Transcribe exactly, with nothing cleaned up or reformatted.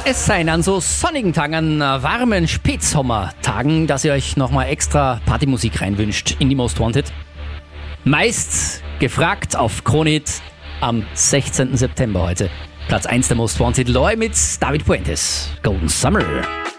es sein an so sonnigen Tagen, an äh, warmen Spätsommertagen, dass ihr euch nochmal extra Partymusik reinwünscht in die Most Wanted? Meist gefragt auf Kronit am sechzehnten September heute. Platz eins der Most Wanted, Loy mit David Puentes, Golden Summer.